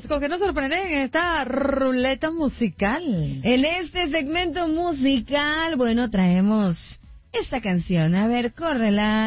Alex, ¿con qué nos sorprenden en esta ruleta musical? En este segmento musical, bueno, traemos esta canción. A ver, córrela.